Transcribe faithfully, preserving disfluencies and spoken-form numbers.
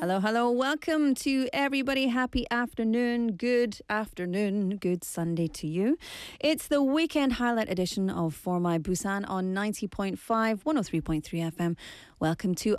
Hello, hello. Welcome to everybody. Happy afternoon. Good afternoon. Good Sunday to you. It's the weekend highlight edition of For My Busan on ninety point five, one oh three point three F M. Welcome to